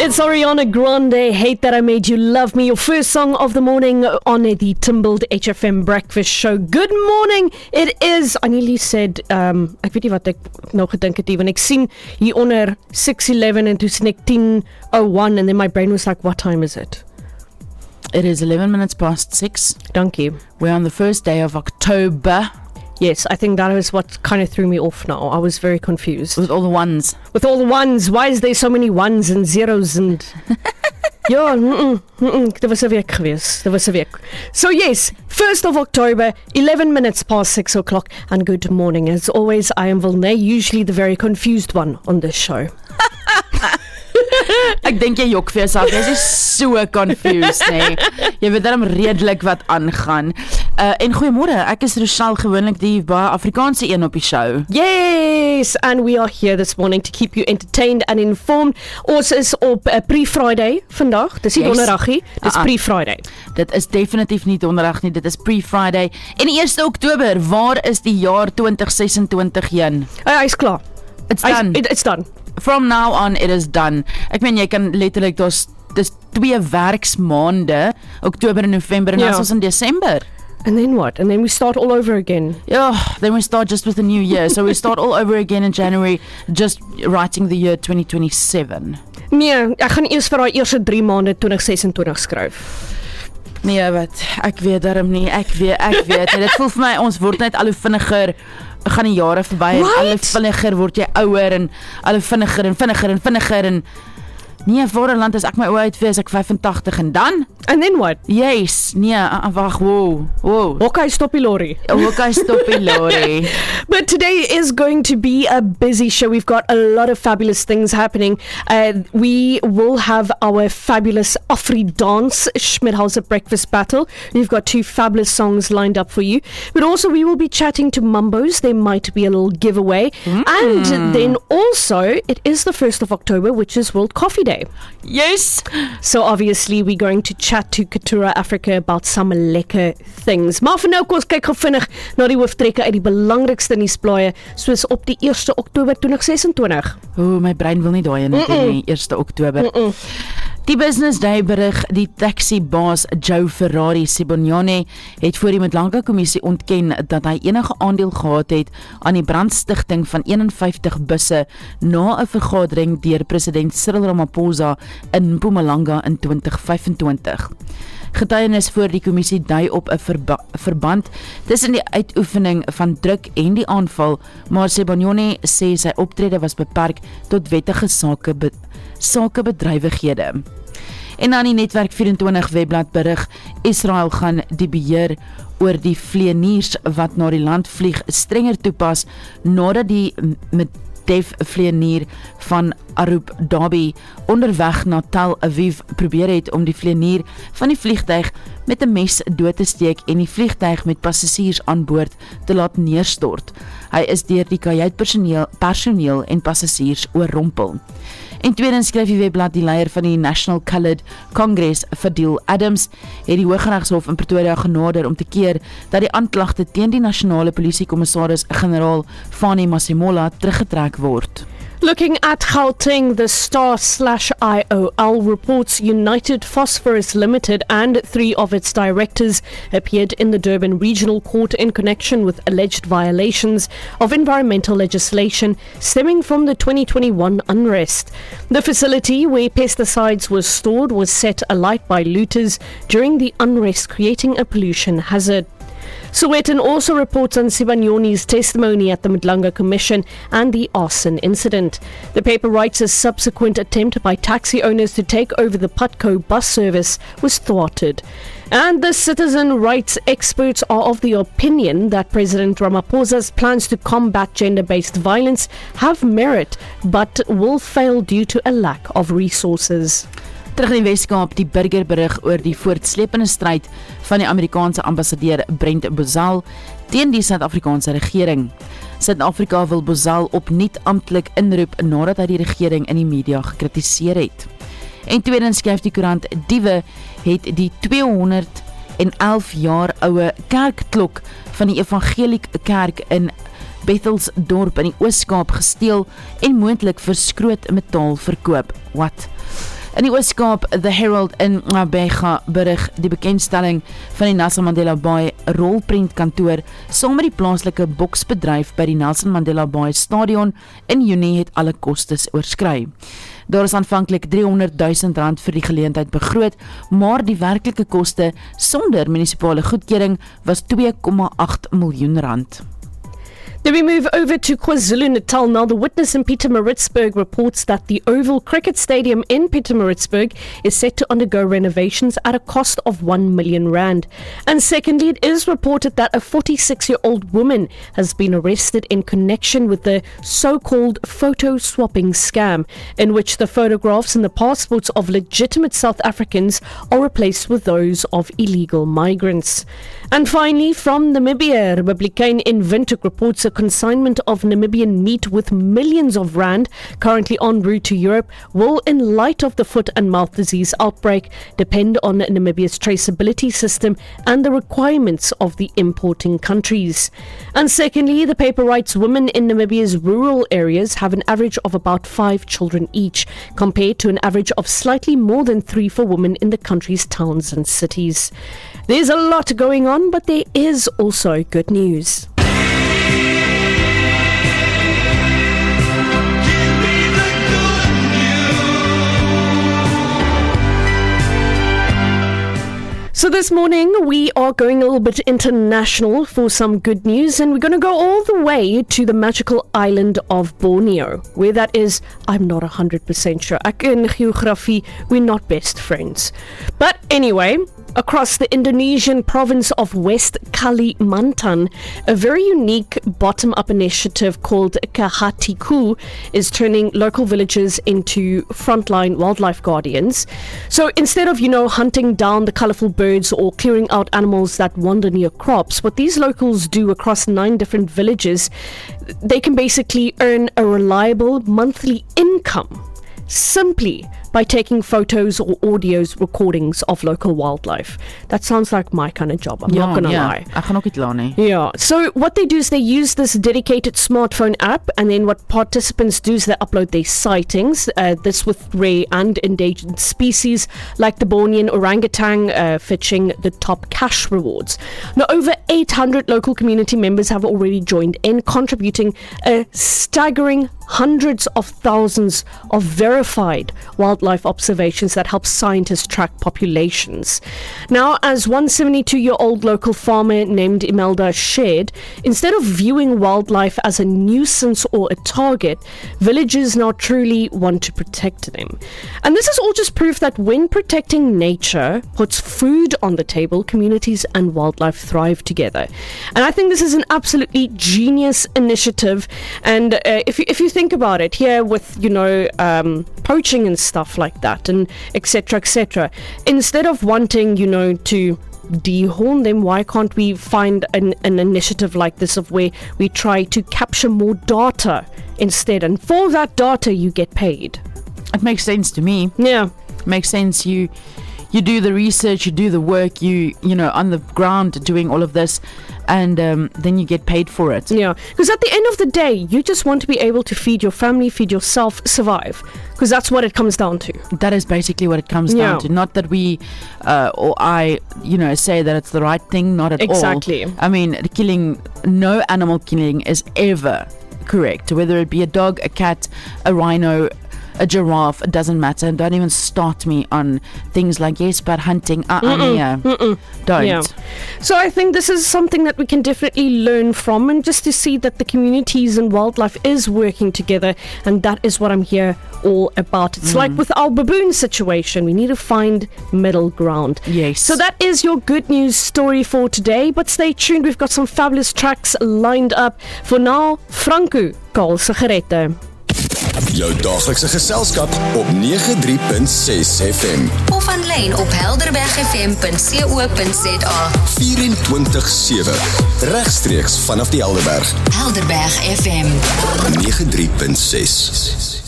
It's Ariana Grande, Hate That I Made You Love Me, your first song of the morning on the Timbled HFM Breakfast Show. Good morning, it is, I nearly said, ek weet nie wat ek nou gedink het, want ek sien hier onder 6:11 en toe sien ek 10:01 and then my brain was like, what time is it? It is 11 minutes past 6. Dankie. We're on the first day of October. Yes, I think that is what kind of threw me off now. I was very confused. With all the ones. With all the ones. Why is there so many ones and zeros and... Ja, dit was 'n week gewees. Dit was 'n week. So yes, 1st of October, 11 minutes past 6 o'clock, and good morning. As always, I am Vilnay, usually the very confused one on this show. Ek dink jy jok vir jouself, jy is so confused, nee. Jy weet daarom redelik wat aangaan. En goeiemôre, ek is Rochelle, gewoonlik die baie Afrikaanse een op die show. Yes, and we are here this morning to keep you entertained and informed. Ons is op pre-Friday vandag, dis nie donderdagie, dis pre-Friday. Dit is definitief nie donderdag nie, dit is pre-Friday. En 1 Oktober, waar is die jaar 2026 heen? Hy is klaar. It's done. It's done. From now on, it is done. Ek meen, jy kan letterlik, dis 2 werksmaande, Oktober en November, en dan is ons in Desember. And then what? And then we start all over again. Yeah, then we start just with the new year. So we start all over again in January, just writing the year 2027. Nee, ek gaan eers vir daai eerste 3 maande 2026 skryf. Nee, wat? Ek weet daarom nie, ek weet. En dit voel vir my, ons word net al hoe vinniger, gaan die jare verby, en al hoe vinniger word jy ouer, en al hoe vinniger, en nee, voorland as ek my oor uitwees, ek 85, en dan? And then what? Yes, nee, wag, wow. Okay, stop die lorry. But today is going to be a busy show. We've got a lot of fabulous things happening. We will have our fabulous Afri Dance Schmidhauser Breakfast Battle. We've got 2 fabulous songs lined up for you. But also we will be chatting to Mumbos. There might be a little giveaway. And then also, it is the 1st of October, which is World Coffee Day. Yes. So obviously we're going to chat to Katura Africa about some lekker things. Maar vir nou kom ons kyk gou vinnig na die hooftrekke uit die belangrikste nuusblaaie soos op die 1 Oktober 2026. My brein wil nie daai in die 1 Oktober. Die Business Day berig, die taxi-baas Joe Ferrari Sibonyane het voor die Mdlanga Kommissie ontken dat hy enige aandeel gehad het aan die brandstigting van 51 busse na 'n vergadering deur president Cyril Ramaphosa in Mpumalanga in 2025. Getuienis voor die kommissie dui op 'n verband tussen die uitoefening van druk en die aanval, maar Sibonyane sê sy optrede was beperk tot wettige sakebedrywighede. En dan die Netwerk 24 webblad berig, Israel gaan die beheer oor die vlieëniers wat na die land vlieg strenger toepas nadat die vlieënier van Arup Dhabi onderweg na Tel Aviv probeer het om die vlieënier van die vliegtuig met 'n mes dood te steek en die vliegtuig met passasiers aan boord te laat neerstort. Hy is deur die kajuitpersoneel en passasiers oorrompel. En tweedens skryf die webblad die leier van die National Coloured Congress, Fadil Adams, het die Hooggeregshof in Pretoria genader om te keer dat die aanklagte teen die nasionale polisiekommissaris-generaal Fani Masemola teruggetrek word. Looking at Gauteng, the Star/IOL reports United Phosphorus Limited and 3 of its directors appeared in the Durban Regional Court in connection with alleged violations of environmental legislation stemming from the 2021 unrest. The facility where pesticides were stored was set alight by looters during the unrest, creating a pollution hazard. Sowetan also reports on Sibanyone's testimony at the Mdlanga Commission and the arson incident. The paper writes a subsequent attempt by taxi owners to take over the Putco bus service was thwarted. And the citizen rights experts are of the opinion that President Ramaphosa's plans to combat gender-based violence have merit, but will fail due to a lack of resources. Terug in die Weskaap, die burger berig oor die voortslepende stryd van die Amerikaanse ambassadeur Brent Bozal teen die Suid-Afrikaanse regering. Suid-Afrika wil Bozal opnuut amptelik inroep nadat hy die regering in die media gekritiseer het. En tweedens skryf die koerant, diewe het die 211 jaar oue kerkklok van die Evangelieke Kerk in Bethelsdorp in die Oos-Kaap gesteel en moontlik vir skroot metaal verkoop. Wat? In die Oos-Kaap, The Herald in Mabega berig die bekendstelling van die Nelson Mandela Bay rolprentkantoor saam met die plaaslike boksbedryf by die Nelson Mandela Bay stadion in Junie het alle kostes oorskry. Daar is aanvanklik R300,000 vir die geleentheid begroot, maar die werklike koste sonder munisipale goedkeuring was R2,8 miljoen. Then we move over to KwaZulu-Natal. Now, the Witness in Pietermaritzburg reports that the Oval Cricket Stadium in Pietermaritzburg is set to undergo renovations at a cost of R1 million. And secondly, it is reported that a 46-year-old woman has been arrested in connection with the so-called photo swapping scam, in which the photographs and the passports of legitimate South Africans are replaced with those of illegal migrants. And finally, from Namibia, Republican in Windhoek reports a consignment of Namibian meat with millions of rand currently en route to Europe will, in light of the foot and mouth disease outbreak, depend on Namibia's traceability system and the requirements of the importing countries. And secondly, the paper writes women in Namibia's rural areas have an average of about 5 children each, compared to an average of slightly more than 3 for women in the country's towns and cities. There's a lot going on, but there is also good news. So this morning we are going a little bit international for some good news, and we're going to go all the way to the magical island of Borneo. Where that is, I'm not 100% sure. Ek en geography, we're not best friends. But anyway, across the Indonesian province of West Kalimantan, a very unique bottom-up initiative called Kahatiku is turning local villages into frontline wildlife guardians. So instead of, hunting down the colorful birds or clearing out animals that wander near crops, what these locals do across 9 different villages, they can basically earn a reliable monthly income simply by taking photos or audios recordings of local wildlife. That sounds like my kind of job, I'm not going to lie. Ek gaan ook nie kla nie. Yeah, so what they do is they use this dedicated smartphone app, and then what participants do is they upload their sightings, this with rare and endangered species like the Bornean orangutan, fetching the top cash rewards. Now, over 800 local community members have already joined in, contributing a staggering hundreds of thousands of verified wildlife observations that help scientists track populations. Now, as one 72-year-old local farmer named Imelda shared, instead of viewing wildlife as a nuisance or a target, villagers now truly want to protect them. And this is all just proof that when protecting nature puts food on the table, communities and wildlife thrive together. And I think this is an absolutely genius initiative. And if you think about it, here with poaching and stuff like that, and etc., instead of wanting to dehorn them, why can't we find an initiative like this of where we try to capture more data instead, and for that data you get paid? It makes sense to me. Yeah, makes sense. You do the research, you do the work, you on the ground doing all of this, and then you get paid for it. Yeah, because at the end of the day, you just want to be able to feed your family, feed yourself, survive, because that's what it comes down to. That is basically what it comes down to. Not that we or I say that it's the right thing, not at all. Exactly. I mean, no animal killing is ever correct, whether it be a dog, a cat, a rhino, a giraffe, it doesn't matter. And don't even start me on things like, yes, but hunting, don't. Yeah. So I think this is something that we can definitely learn from, and just to see that the communities and wildlife is working together, and that is what I'm here all about. It's like with our baboon situation, we need to find middle ground. Yes. So that is your good news story for today, but stay tuned, we've got some fabulous tracks lined up. For now, Franco, Kaal Sigarette. Jou daaglikse geselskap op 93.6 FM. Of aanlyn op helderbergfm.co.za. 24/7. Regstreeks vanaf die Helderberg. Helderberg FM 93.6.